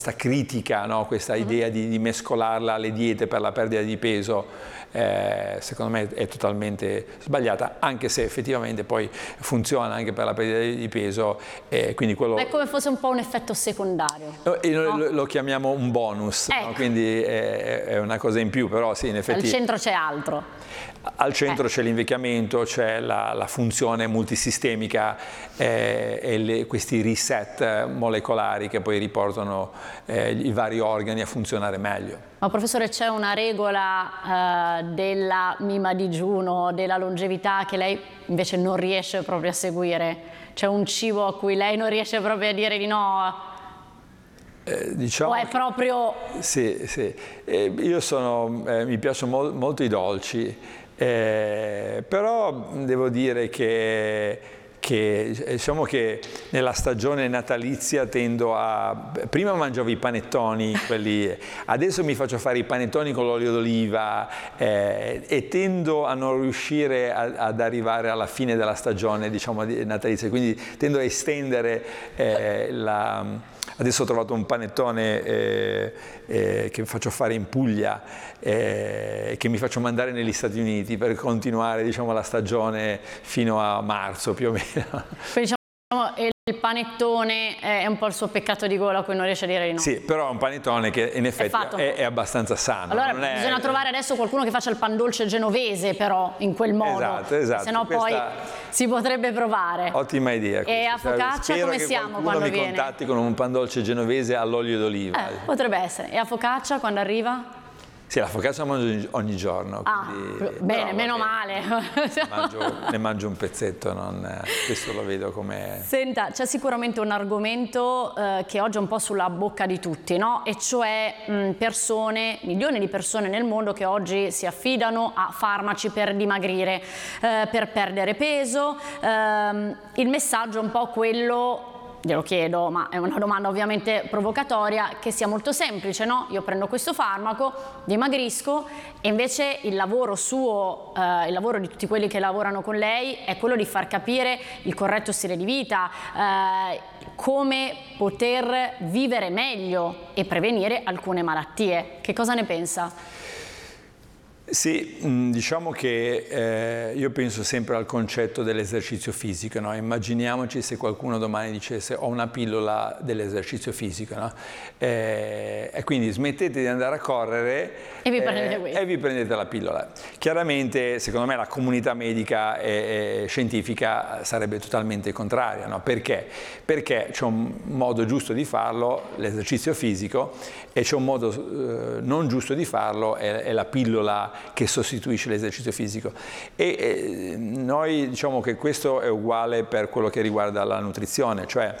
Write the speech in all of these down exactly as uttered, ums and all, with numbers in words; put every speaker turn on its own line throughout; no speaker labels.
questa critica, no? Questa idea di, di mescolarla alle diete per la perdita di peso, eh, secondo me è totalmente sbagliata, anche se effettivamente poi funziona anche per la perdita di peso. Eh, quindi quello...
Ma è come fosse un po' un effetto secondario.
E
no?
lo, lo chiamiamo un bonus,
ecco.
no? Quindi è, è una cosa in più, però sì, in effetti...
Al centro c'è altro.
Al centro
eh.
c'è l'invecchiamento, c'è la, la funzione multisistemica eh, e le, questi reset molecolari che poi riportano eh, i vari organi a funzionare meglio.
Ma professore, c'è una regola eh, della mima digiuno, della longevità che lei invece non riesce proprio a seguire? C'è un cibo a cui lei non riesce proprio a dire di no?
Eh, diciamo
o è proprio...
Sì, sì. Eh, io sono, eh, mi piacciono mol, molto i dolci. Eh, però devo dire che, che, diciamo che nella stagione natalizia tendo a... Prima mangiavo i panettoni, quelli, adesso mi faccio fare i panettoni con l'olio d'oliva eh, e tendo a non riuscire a, ad arrivare alla fine della stagione, diciamo, natalizia, quindi tendo a estendere eh, la... Adesso ho trovato un panettone eh, eh, che faccio fare in Puglia e eh, che mi faccio mandare negli Stati Uniti per continuare, diciamo, la stagione fino a marzo più o meno.
Quindi, diciamo, il panettone è un po' il suo peccato di gola a cui non riesce a dire di no.
Sì, però è un panettone che in effetti è, è, è abbastanza sano.
Allora
non è...
bisogna trovare adesso qualcuno che faccia il pan dolce genovese, però, in quel modo.
Esatto, esatto.
Se no
Questa...
poi si potrebbe provare.
Ottima idea.
E a focaccia come siamo quando
mi
viene?
mi contatti con un pan dolce genovese all'olio d'oliva.
Eh, potrebbe essere. E a focaccia quando arriva?
Sì, la focaccia mangio ogni giorno.
Ah,
quindi...
bene,
Però,
meno
vabbè,
male.
Ne mangio, ne mangio un pezzetto, non, questo lo vedo come...
Senta, c'è sicuramente un argomento eh, che oggi è un po' sulla bocca di tutti, no? E cioè mh, persone, milioni di persone nel mondo che oggi si affidano a farmaci per dimagrire, eh, per perdere peso. Eh, il messaggio è un po' quello... Glielo chiedo, ma è una domanda ovviamente provocatoria, che sia molto semplice, no? Io prendo questo farmaco, dimagrisco, e invece il lavoro suo, eh, il lavoro di tutti quelli che lavorano con lei è quello di far capire il corretto stile di vita, eh, come poter vivere meglio e prevenire alcune malattie. Che cosa ne pensa?
Sì, diciamo che eh, io penso sempre al concetto dell'esercizio fisico, no? Immaginiamoci se qualcuno domani dicesse ho una pillola dell'esercizio fisico, no? eh, e quindi smettete di andare a correre
e vi, eh,
e vi prendete la pillola. Chiaramente secondo me la comunità medica e, e scientifica sarebbe totalmente contraria, no? Perché? Perché c'è un modo giusto di farlo, l'esercizio fisico, e c'è un modo eh, non giusto di farlo, è, è la pillola che sostituisce l'esercizio fisico. E, e noi diciamo che questo è uguale per quello che riguarda la nutrizione, cioè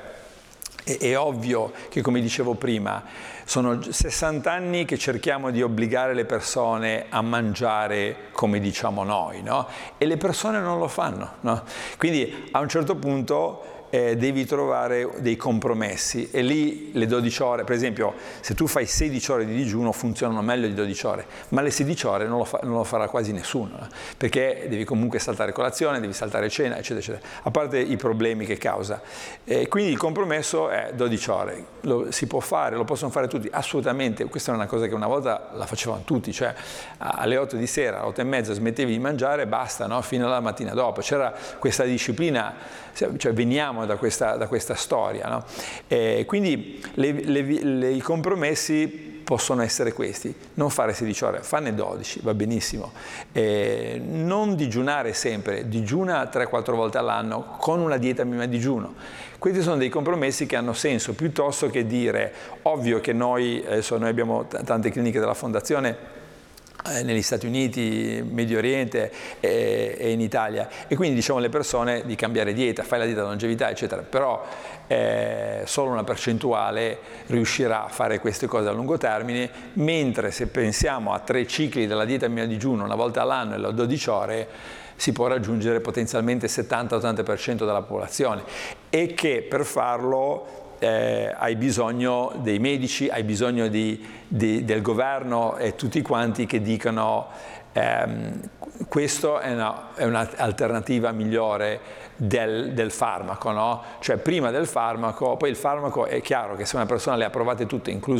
è, è ovvio che, come dicevo prima, sono sessanta anni che cerchiamo di obbligare le persone a mangiare come diciamo noi, no? E le persone non lo fanno, no? Quindi a un certo punto Eh, devi trovare dei compromessi, e lì le dodici ore, per esempio, se tu fai sedici ore di digiuno funzionano meglio di dodici ore, ma le sedici ore non lo, fa, non lo farà quasi nessuno, eh? Perché devi comunque saltare colazione, devi saltare cena, eccetera, eccetera, a parte i problemi che causa. Eh, quindi il compromesso è dodici ore, lo, si può fare, lo possono fare tutti, assolutamente. Questa è una cosa che una volta la facevano tutti, cioè alle otto di sera, alle otto e mezza smettevi di mangiare e basta, no? Fino alla mattina dopo. C'era questa disciplina, cioè veniamo da questa, da questa storia, no? Eh, quindi le, le, le, i compromessi possono essere questi: non fare sedici ore, farne dodici, va benissimo, eh, non digiunare sempre, digiuna tre quattro volte all'anno con una dieta mima digiuno. Questi sono dei compromessi che hanno senso, piuttosto che dire, ovvio che noi, adesso noi abbiamo tante cliniche della fondazione negli Stati Uniti, Medio Oriente e, e in Italia, e quindi diciamo alle persone di cambiare dieta, fai la dieta longevità eccetera, però eh, solo una percentuale riuscirà a fare queste cose a lungo termine, mentre se pensiamo a tre cicli della dieta mia digiuno una volta all'anno e a dodici ore si può raggiungere potenzialmente il settanta ottanta per cento della popolazione, e che per farlo Eh, hai bisogno dei medici, hai bisogno di, di, del governo e tutti quanti che dicano ehm, Questa è un'alternativa migliore del, del farmaco, no? Cioè prima del farmaco, poi il farmaco è chiaro che se una persona le ha provate tutte, incluso